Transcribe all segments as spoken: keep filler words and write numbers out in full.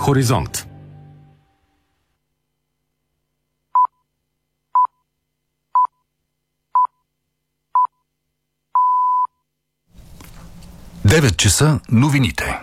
Хоризонт. девет часа новините.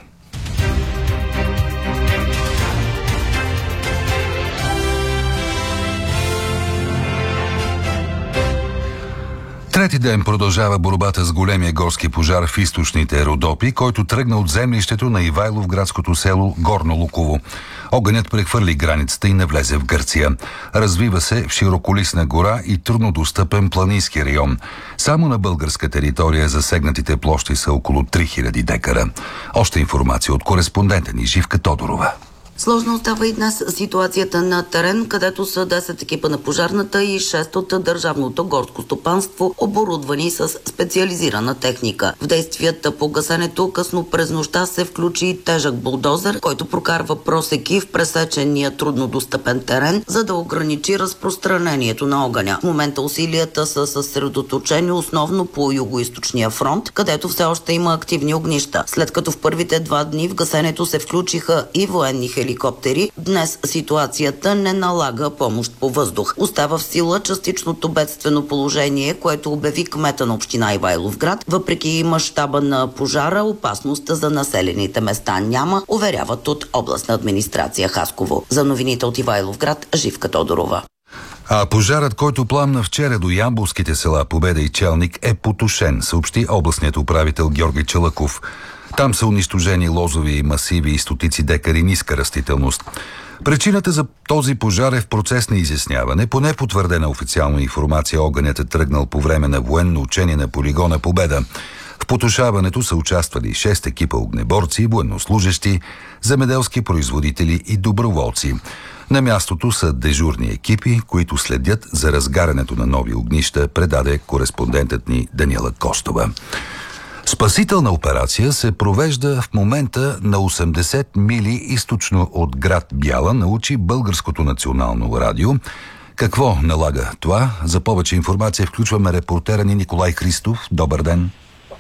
Трети ден продължава борбата с големия горски пожар в източните Родопи, който тръгна от землището на Ивайловградското село Горно Луково. Огънят прехвърли границата и навлезе в Гърция. Развива се в широколисна гора и труднодостъпен планински район. Само на българска територия засегнатите площи са около три хиляди декара. Още информация от кореспондента ни Живка Тодорова. Сложно остава и днес ситуацията на терен, където са десет екипа на пожарната и шест от държавното горско стопанство, оборудвани с специализирана техника. В действията по гасенето късно през нощта се включи тежък булдозер, който прокарва просеки в пресечения труднодостъпен терен, за да ограничи разпространението на огъня. В момента усилията са съсредоточени основно по югоизточния фронт, където все още има активни огнища. След като в първите два дни в гасенето се включиха и военни хеликоптери, Хеликоптери, днес ситуацията не налага помощ по въздух. Остава в сила частичното бедствено положение, което обяви кмета на община Ивайловград. Въпреки мащаба на пожара, опасност за населените места няма, уверяват от областна администрация Хасково. За новините от Ивайловград, Живка Тодорова. А пожарът, който пламна вчера до ямболските села Победа и Челник, е потушен, съобщи областният управител Георги Чалъков. Там са унищожени лозови масиви и стотици декари ниска растителност. Причината за този пожар е в процес на изясняване. По непотвърдена официална информация огънят е тръгнал по време на военно учение на полигона Победа. В потушаването са участвали шест екипа огнеборци, военнослужещи, земеделски производители и доброволци. На мястото са дежурни екипи, които следят за разгарянето на нови огнища, предаде кореспондентът ни Даниела Костова. Спасителна операция се провежда в момента на осемдесет мили източно от град Бяла, научи Българското национално радио. Какво налага това? За повече информация включваме репортера ни Николай Христов. Добър ден!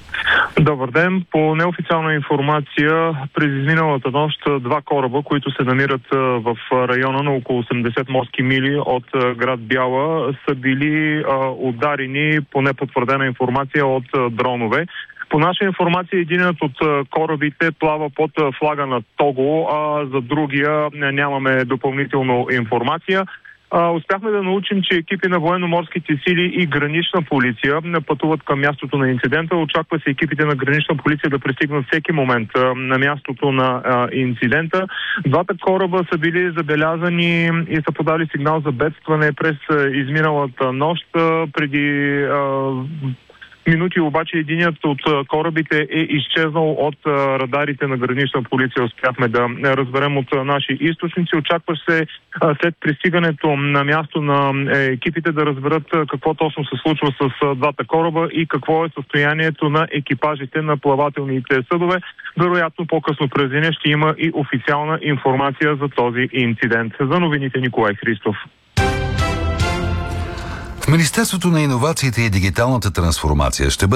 Добър ден! По неофициална информация, през изминалата нощ два кораба, които се намират в района на около осемдесет морски мили от град Бяла, са били ударени по непотвърдена информация от дронове. По наша информация, единът от корабите плава под флага на Того, а за другия нямаме допълнително информация. Успяхме да научим, че екипи на военно-морските сили и гранична полиция пътуват към мястото на инцидента. Очаква се екипите на гранична полиция да пристигнат всеки момент на мястото на инцидента. Двата кораба са били забелязани и са подали сигнал за бедстване през изминалата нощ. Преди минути обаче единият от корабите е изчезнал от радарите на гранична полиция. Успяхме да разберем от наши източници. Очаква се след пристигането на място на екипите да разберат какво точно се случва с двата кораба и какво е състоянието на екипажите на плавателните съдове. Вероятно по-късно през деня ще има и официална информация за този инцидент. За новините Николай Христов. В Министерството на иновациите и дигиталната трансформация ще бъде